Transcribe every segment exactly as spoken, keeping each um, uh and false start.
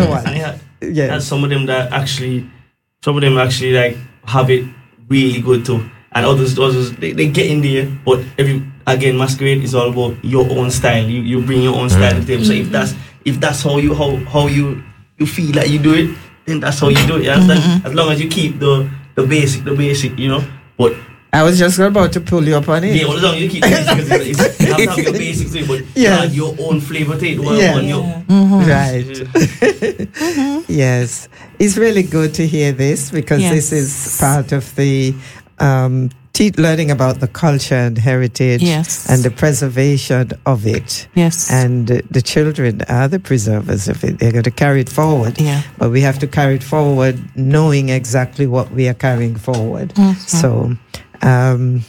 Go on. And yeah, Yes. and some of them that actually, some of them actually like have it really good too. And others, others they, they get in there, but every again, masquerade is all about your own style. You you bring your own style to them. So if that's if that's how you how how you you feel like you do it, then that's how you do it. You understand? Mm-hmm. As long as you keep the the basic, the basic, you know. But I was just about to pull you up on it. yeah, as long as you keep the basic, it's, it's, you have to have your basics to it, but yeah. add your own flavor to it. One, yeah. one, your, mm-hmm. Right. mm-hmm. Yes, it's really good to hear this because yes. this is part of the um, te- learning about the culture and heritage yes. and the preservation of it. Yes. And uh, the children are the preservers of it. They're going to carry it forward. Yeah. But we have to carry it forward knowing exactly what we are carrying forward. Mm-hmm. So, um,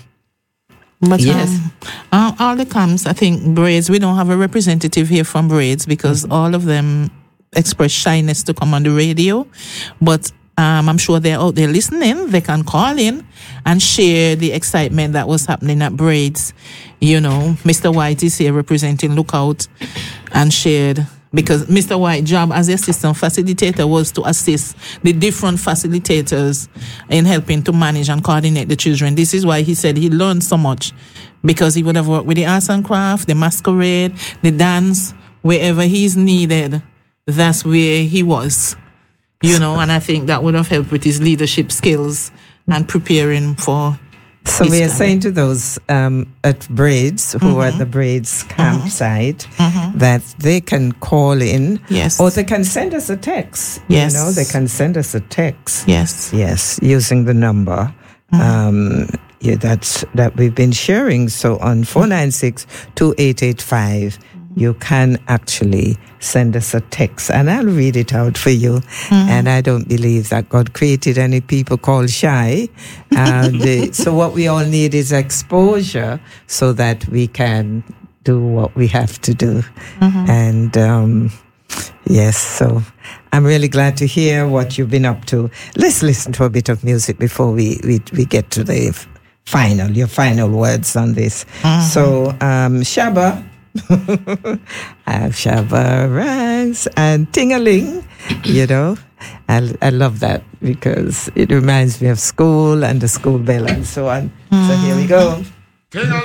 but yes. Um, all the camps, I think Braids, we don't have a representative here from Braids because mm-hmm. all of them express shyness to come on the radio. But Um, I'm sure they're out there listening. They can call in and share the excitement that was happening at Braids. You know, Mister White is here representing Lookout and shared, because Mister White's job as the assistant facilitator was to assist the different facilitators in helping to manage and coordinate the children. This is why he said he learned so much, because he would have worked with the arts and craft, the masquerade, the dance, wherever he's needed. That's where he was. You know, and I think that would have helped with his leadership skills and preparing for. So we are time. saying to those um, at Braids who mm-hmm. are at the Braids campsite mm-hmm. that they can call in, yes, or they can send us a text. Yes, you know, they can send us a text. Yes, yes, using the number mm-hmm. um, yeah, that's that we've been sharing. So on four nine six two eight eight five. You can actually send us a text and I'll read it out for you. Mm-hmm. And I don't believe that God created any people called shy. And uh, so what we all need is exposure so that we can do what we have to do. Mm-hmm. And um, yes, so I'm really glad to hear what you've been up to. Let's listen to a bit of music before we, we, we get to the final, your final words on this. Mm-hmm. So um, Shabba, I have Shabba Ranks and Ting-a-ling, you know. I, I love that because it reminds me of school and the school bell and so on. Mm. So here we go.